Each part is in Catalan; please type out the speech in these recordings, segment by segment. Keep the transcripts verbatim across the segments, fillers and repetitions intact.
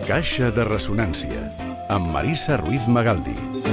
Caixa de ressonància, amb Marissa Ruiz Magaldi.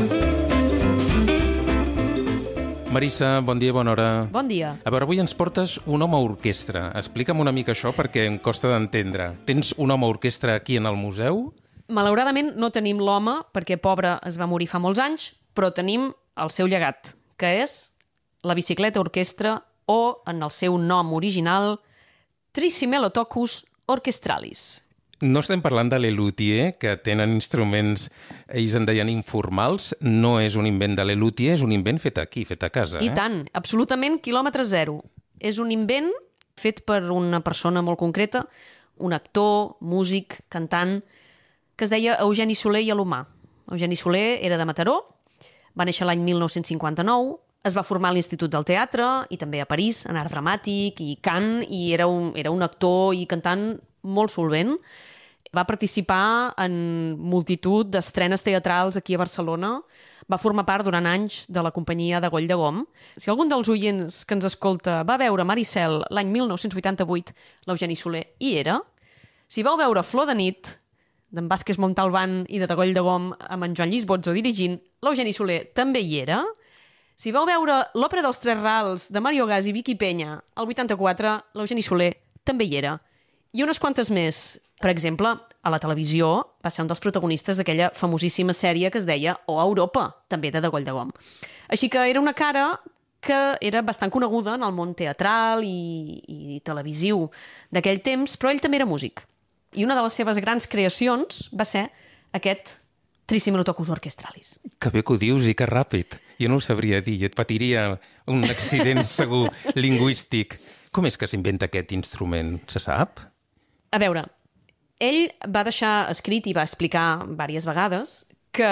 Marissa, bon dia, bona hora. Bon dia. A veure, avui ens portes un home orquestra. Explica'm una mica això perquè em costa d'entendre. Tens un home orquestra aquí en el museu? Malauradament no tenim l'home, perquè pobre es va morir fa molts anys, però tenim el seu llegat, que és la bicicleta orquestra o, en el seu nom original, Tricimelotocus orchestralis. No estem parlant de l'Elutier, que tenen instruments, ells en deien informals. No és un invent de l'Elutier, és un invent fet aquí, fet a casa. I eh? tant, absolutament quilòmetre zero. És un invent fet per una persona molt concreta, un actor, músic, cantant, que es deia Eugeni Soler i Alomà. Eugeni Soler era de Mataró, va néixer l'any mil nou-cents cinquanta-nou, es va formar a l'Institut del Teatre i també a París, en art dramàtic i cant, i era un, era un actor i cantant molt solvent. Va participar en multitud d'estrenes teatrals aquí a Barcelona. Va formar part durant anys de la companyia de Goll de Gom. Si algun dels oients que ens escolta va veure Maricel l'any mil nou-cents vuitanta-vuit, l'Eugeni Soler hi era. Si vau veure Flor de nit, d'en Vázquez Montalbán i de Goll de Gom amb en Joan Lluís Bozzo dirigint, l'Eugeni Soler també hi era. Si vau veure l'òpera dels Tres Rals de Mario Gas i Vicky Peña al vuitanta-quatre, l'Eugeni Soler també hi era. I unes quantes més. Per exemple, a la televisió va ser un dels protagonistes d'aquella famosíssima sèrie que es deia O Europa, també de Goll de Gom. Així que era una cara que era bastant coneguda en el món teatral i, i televisiu d'aquell temps, però ell també era músic. I una de les seves grans creacions va ser aquest Tricimelotocus orchestralis. Que bé que ho dius i que ràpid. Jo no ho sabria dir, et patiria un accident segur lingüístic. Com és que s'inventa aquest instrument? Se sap? A veure, ell va deixar escrit i va explicar diverses vegades que,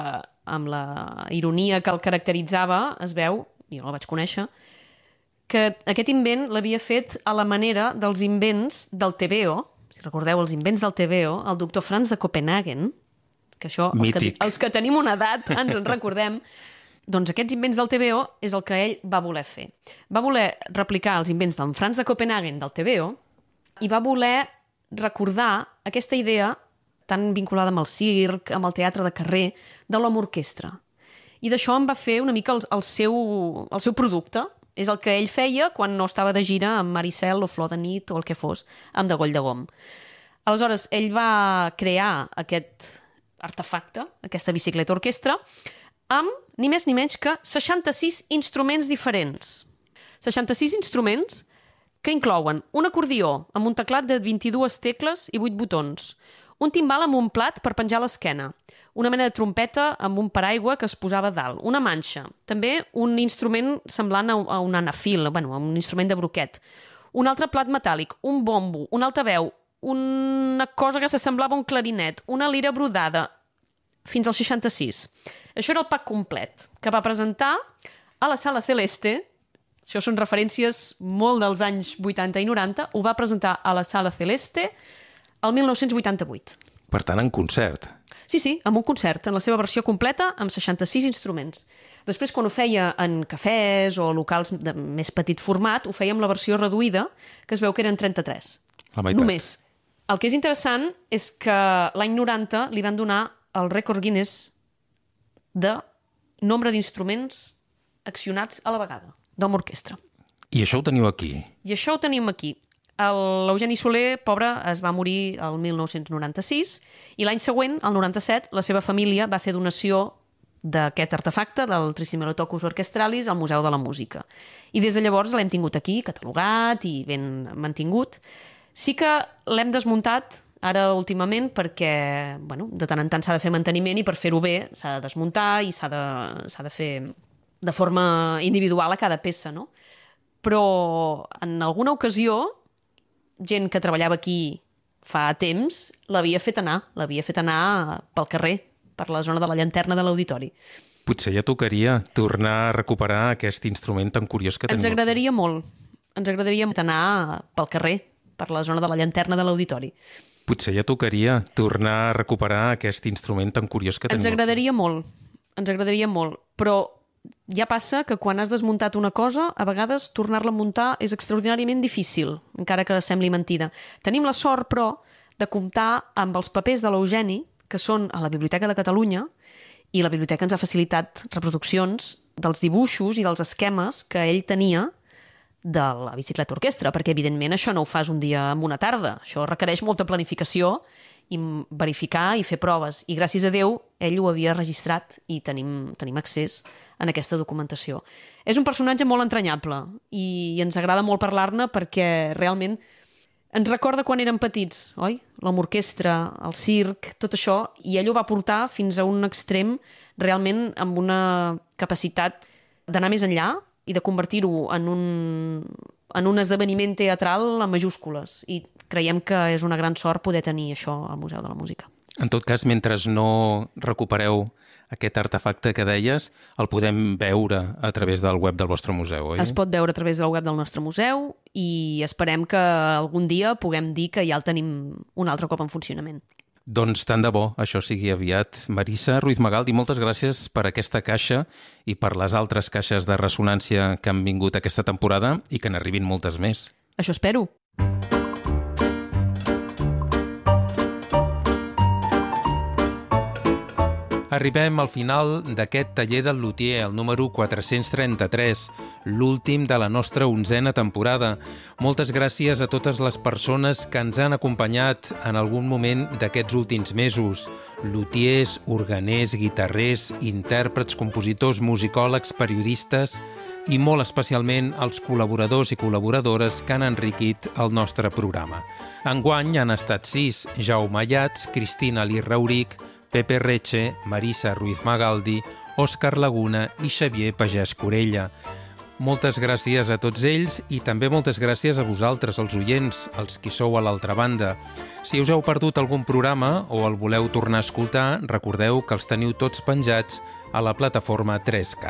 amb la ironia que el caracteritzava, es veu, jo la vaig conèixer, que aquest invent l'havia fet a la manera dels invents del T V O. Si recordeu, els invents del T V O, el doctor Franz de Copenhagen, que això, els que, els que tenim una edat ens en recordem, doncs aquests invents del T V O és el que ell va voler fer. Va voler replicar els invents d'en Franz de Copenhagen del T V O i va voler recordar aquesta idea tan vinculada amb el circ, amb el teatre de carrer, de l'home orquestra. I d'això en va fer una mica el, el, seu, el seu producte. És el que ell feia quan no estava de gira amb Maricel o Flor de nit o el que fos, amb de Goll de Gom. Aleshores, ell va crear aquest artefacte, aquesta bicicleta orquestra, amb ni més ni menys que seixanta-sis instruments diferents. seixanta-sis instruments que inclouen un acordió amb un teclat de vint-i-dues tecles i vuit botons, un timbal amb un plat per penjar a l'esquena, una mena de trompeta amb un paraigua que es posava a dalt, una manxa, també un instrument semblant a un anafil, bueno, un instrument de broquet, un altre plat metàl·lic, un bombo, un altaveu, una cosa que s'assemblava a un clarinet, una lira brodada, fins al seixanta-sis. Això era el pack complet, que va presentar a la Sala Celeste. Això són referències molt dels anys vuitanta i noranta. Ho va presentar a la Sala Celeste el mil nou-cents vuitanta-vuit. Per tant, en concert. Sí, sí, amb un concert, en la seva versió completa, amb seixanta-sis instruments. Després, quan ho feia en cafès o locals de més petit format, ho feia amb la versió reduïda, que es veu que eren trenta-tres. La meitat. Només. El que és interessant és que l'any noranta li van donar el rècord Guinness de nombre d'instruments accionats a la vegada, d'home orquestra. I això ho teniu aquí? I això ho tenim aquí. L'Eugeni Soler, pobre, es va morir el mil nou-cents noranta-sis i l'any següent, el noranta-set, la seva família va fer donació d'aquest artefacte, del Tricimelotocus orchestralis, al Museu de la Música. I des de llavors l'hem tingut aquí, catalogat i ben mantingut. Sí que l'hem desmuntat ara últimament perquè, bueno, de tant en tant s'ha de fer manteniment i per fer-ho bé s'ha de desmuntar i s'ha de, s'ha de fer de forma individual a cada peça, no? Però en alguna ocasió gent que treballava aquí fa temps l'havia fet anar, l'havia fet anar pel carrer, per la zona de la llanterna de l'auditori. Potser ja tocaria tornar a recuperar aquest instrument tan curiós que tenim. Ens agradaria molt. Ens agradaria anar pel carrer, per la zona de la llanterna de l'auditori. Potser ja tocaria tornar a recuperar aquest instrument tan curiós que tenim. Ens agradaria molt. Ens agradaria molt. Però ja passa que quan has desmuntat una cosa, a vegades tornar-la a muntar és extraordinàriament difícil, encara que sembli mentida. Tenim la sort, però, de comptar amb els papers de l'Eugeni, que són a la Biblioteca de Catalunya, i la biblioteca ens ha facilitat reproduccions dels dibuixos i dels esquemes que ell tenia de la bicicleta orquestra, perquè evidentment això no ho fas un dia en una tarda, això requereix molta planificació i verificar i fer proves, i gràcies a Déu ell ho havia registrat i tenim, tenim accés en aquesta documentació. És un personatge molt entranyable i ens agrada molt parlar-ne perquè realment ens recorda quan érem petits, oi? L'home orquestra, el circ, tot això, i ell ho va portar fins a un extrem realment amb una capacitat d'anar més enllà i de convertir-ho en un, en un esdeveniment teatral en majúscules. I creiem que és una gran sort poder tenir això al Museu de la Música. En tot cas, mentre no recupereu aquest artefacte que deies, el podem veure a través del web del vostre museu, oi? Es pot veure a través del web del nostre museu i esperem que algun dia puguem dir que ja el tenim un altre cop en funcionament. Doncs tant de bo, això sigui aviat. Marisa Ruiz Magaldi, moltes gràcies per aquesta caixa i per les altres caixes de ressonància que han vingut aquesta temporada i que n'arribin moltes més. Això espero. Arribem al final d'aquest taller del lutier, el número quatre-cents trenta-tres, l'últim de la nostra onzena temporada. Moltes gràcies a totes les persones que ens han acompanyat en algun moment d'aquests últims mesos. Lutiers, organers, guitarrers, intèrprets, compositors, musicòlegs, periodistes i molt especialment els col·laboradors i col·laboradores que han enriquit el nostre programa. Enguany han estat sis: Jaume Ayats, Cristina Lirrauric, Pepe Reche, Marisa Ruiz Magaldi, Òscar Laguna i Xavier Pagès Corella. Moltes gràcies a tots ells i també moltes gràcies a vosaltres, els oients, els qui sou a l'altra banda. Si us heu perdut algun programa o el voleu tornar a escoltar, recordeu que els teniu tots penjats a la plataforma tres K.